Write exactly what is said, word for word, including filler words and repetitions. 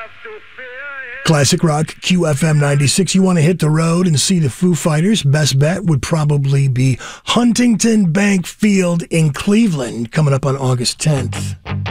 Classic Rock, Q F M ninety-six. You want to hit the road and see the Foo Fighters? Best bet would probably be Huntington Bank Field in Cleveland, coming up on August tenth.